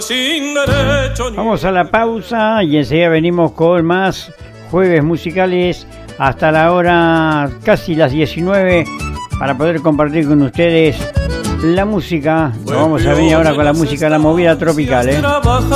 Vamos a la pausa y enseguida venimos con más jueves musicales hasta la hora casi las 19 para poder compartir con ustedes la música. Vamos a venir ahora con la música de la movida tropical,